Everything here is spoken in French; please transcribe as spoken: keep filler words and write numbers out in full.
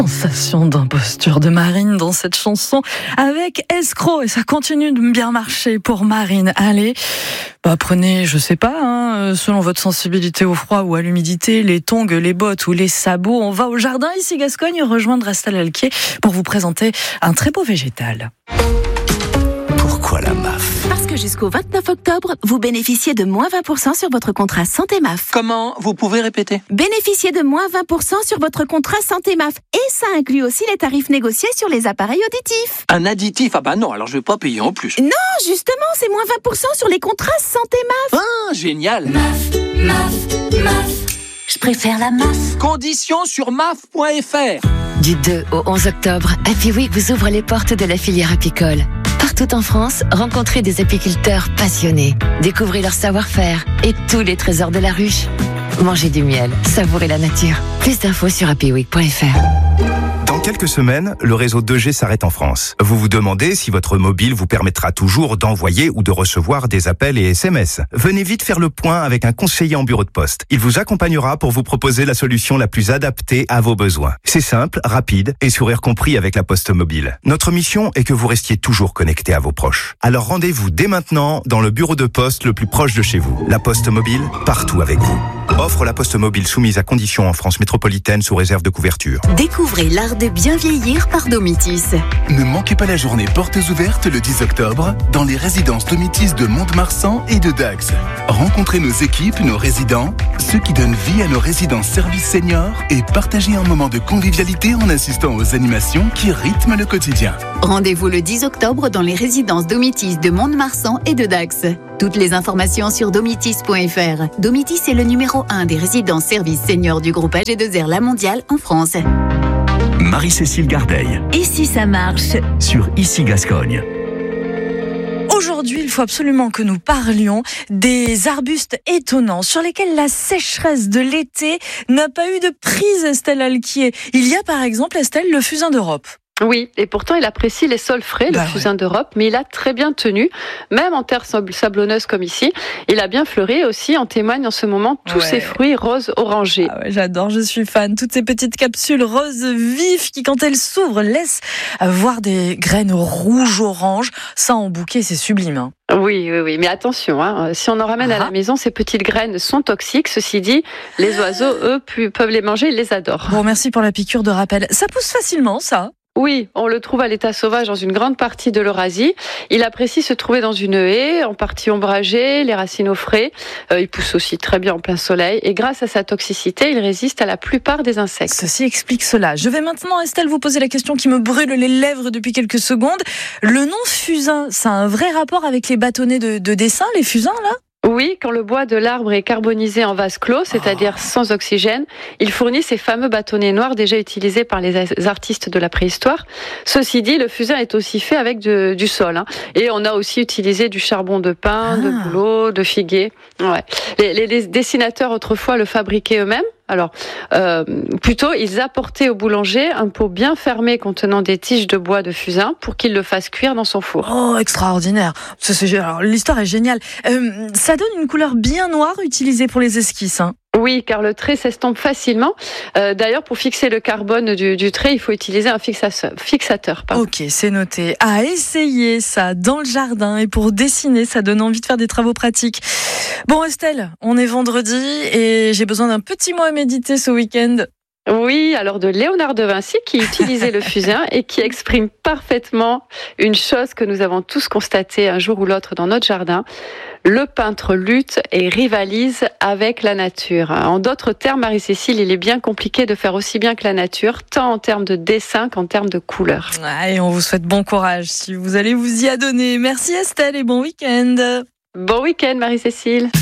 Sensation d'imposture de Marine dans cette chanson avec Escroc, et ça continue de bien marcher pour Marine. Allez, bah prenez, je sais pas, hein, selon votre sensibilité au froid ou à l'humidité, les tongs, les bottes ou les sabots. On va au jardin ici Gascogne rejoindre Estelle Alquier pour vous présenter un très beau végétal. Pourquoi la M A F ? Parce que jusqu'au vingt-neuf octobre, vous bénéficiez de moins vingt pour cent sur votre contrat Santé M A F. Comment ? Vous pouvez répéter ? Bénéficiez de moins vingt pour cent sur votre contrat Santé M A F. Et ça inclut aussi les tarifs négociés sur les appareils auditifs. Un additif ? Ah bah non, alors je vais pas payer en plus. Non, justement, c'est moins vingt pour cent sur les contrats Santé M A F. Ah, génial ! M A F, M A F, M A F. Je préfère la M A F. Conditions sur M A F point F R. Du deux au onze octobre, Happy Week vous ouvre les portes de la filière apicole. Partout en France, rencontrez des apiculteurs passionnés. Découvrez leur savoir-faire et tous les trésors de la ruche. Mangez du miel, savourez la nature. Plus d'infos sur happy week point F R. Dans quelques semaines, le réseau deux G s'arrête en France. Vous vous demandez si votre mobile vous permettra toujours d'envoyer ou de recevoir des appels et S M S. Venez vite faire le point avec un conseiller en bureau de poste. Il vous accompagnera pour vous proposer la solution la plus adaptée à vos besoins. C'est simple, rapide et sourire compris avec la Poste Mobile. Notre mission est que vous restiez toujours connecté à vos proches. Alors rendez-vous dès maintenant dans le bureau de poste le plus proche de chez vous. La Poste Mobile, partout avec vous. Offre La Poste Mobile soumise à conditions en France métropolitaine sous réserve de couverture. Découvrez l'art de bien vieillir par Domitis. Ne manquez pas la journée portes ouvertes le dix octobre dans les résidences Domitis de Mont-de-Marsan et de Dax. Rencontrez nos équipes, nos résidents, ceux qui donnent vie à nos résidences services seniors et partagez un moment de convivialité en assistant aux animations qui rythment le quotidien. Rendez-vous le dix octobre dans les résidences Domitis de Mont-de-Marsan et de Dax. Toutes les informations sur domitis point F R. Domitis est le numéro un des résidences services seniors du groupe A G deux R La Mondiale en France. Marie-Cécile Gardeil. Et si ça marche ? Sur Ici Gascogne. Aujourd'hui, il faut absolument que nous parlions des arbustes étonnants sur lesquels la sécheresse de l'été n'a pas eu de prise, Estelle Alquier. Il y a par exemple, Estelle, le fusain d'Europe. Oui, et pourtant il apprécie les sols frais, bah le fusain ouais. d'Europe, mais il a très bien tenu, même en terre sablonneuse comme ici. Il a bien fleuri et aussi en témoignent en ce moment tous ouais. ces fruits roses orangés. Ah ouais, j'adore, je suis fan. Toutes ces petites capsules roses vives qui, quand elles s'ouvrent, laissent voir des graines rouges-oranges. Ça en bouquet, c'est sublime. Hein. Oui, oui, oui, mais attention, hein, si on en ramène ah. à la maison, ces petites graines sont toxiques. Ceci dit, les oiseaux, eux, peuvent les manger, ils les adorent. Bon, merci pour la piqûre de rappel. Ça pousse facilement, ça ? Oui, on le trouve à l'état sauvage dans une grande partie de l'Eurasie. Il apprécie se trouver dans une haie, en partie ombragée, les racines au frais. Euh, il pousse aussi très bien en plein soleil. Et grâce à sa toxicité, il résiste à la plupart des insectes. Ceci explique cela. Je vais maintenant, Estelle, vous poser la question qui me brûle les lèvres depuis quelques secondes. Le nom fusain, ça a un vrai rapport avec les bâtonnets de, de dessin, les fusains, là ? Oui, quand le bois de l'arbre est carbonisé en vase clos, c'est-à-dire sans oxygène, il fournit ces fameux bâtonnets noirs déjà utilisés par les artistes de la préhistoire. Ceci dit, le fusain est aussi fait avec de, du sol. Hein. Et on a aussi utilisé du charbon de pin, ah. de bouleau, de figuier. Ouais. Les, les, les dessinateurs autrefois le fabriquaient eux-mêmes. Alors, euh, plutôt, ils apportaient au boulanger un pot bien fermé contenant des tiges de bois de fusain pour qu'il le fasse cuire dans son four. Oh, extraordinaire. C'est, c'est, alors, l'histoire est géniale. Euh, ça donne une couleur bien noire utilisée pour les esquisses. Hein. Oui, car le trait s'estompe facilement. Euh, d'ailleurs, pour fixer le carbone du, du trait, il faut utiliser un fixateur. fixateur pardon. Ok, c'est noté. À essayer ça dans le jardin et pour dessiner, ça donne envie de faire des travaux pratiques. Bon, Estelle, on est vendredi et j'ai besoin d'un petit mot à méditer ce week-end. Oui, alors de Léonard de Vinci qui utilisait le fusain et qui exprime parfaitement une chose que nous avons tous constatée un jour ou l'autre dans notre jardin. Le peintre lutte et rivalise avec la nature. En d'autres termes, Marie-Cécile, il est bien compliqué de faire aussi bien que la nature, tant en termes de dessin qu'en termes de couleurs. Et on vous souhaite bon courage si vous allez vous y adonner. Merci Estelle et bon week-end. Bon week-end Marie-Cécile.